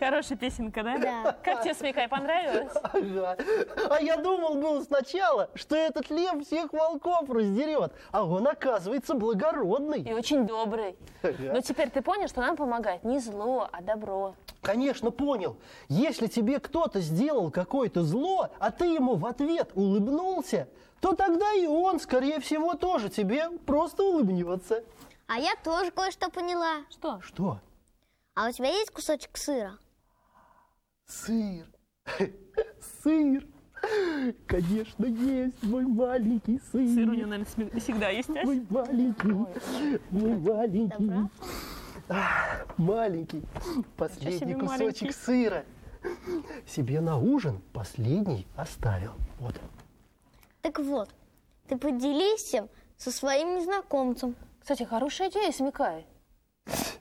Хорошая песенка, да? Да. Как тебе, Смекай, понравилось? Ага. А я думал был сначала, что этот лев всех волков раздерет, а он, оказывается, благородный. И очень добрый. Но теперь ты понял, что нам помогает не зло, а добро. Конечно, понял. Если тебе кто-то сделал какое-то зло, а ты ему в ответ улыбнулся, то тогда и он, скорее всего, тоже тебе просто улыбнется. А я тоже кое-что поняла. Что? Что? А у тебя есть кусочек сыра? Сыр. Сыр. Конечно, есть мой маленький сыр. Сыр у него, наверное, всегда есть, а? Мой маленький, мой маленький. Добра? Маленький. Последний себе кусочек маленький. сыра. Себе на ужин последний оставил. Вот. Так вот, ты поделись им со своим незнакомцем. Кстати, хорошая идея, Смекай.